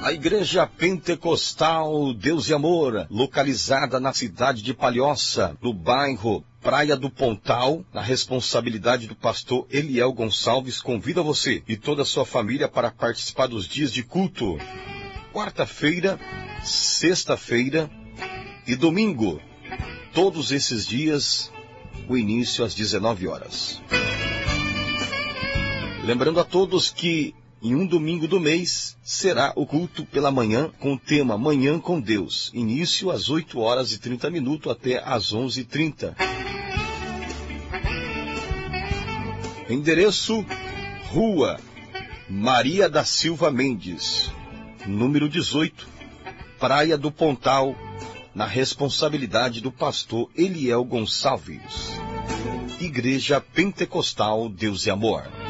A Igreja Pentecostal Deus e Amor, localizada na cidade de Palhoça, no bairro Praia do Pontal, na responsabilidade do pastor Eliel Gonçalves, convida você e toda a sua família para participar dos dias de culto. Quarta-feira, sexta-feira e domingo. Todos esses dias, o início às 19 horas. Lembrando a todos que em um domingo do mês será o culto pela manhã com o tema Manhã com Deus. Início às 8 horas e 30 minutos até às 11h30. Endereço: Rua Maria da Silva Mendes, número 18, Praia do Pontal, na responsabilidade do pastor Eliel Gonçalves. Igreja Pentecostal Deus e Amor.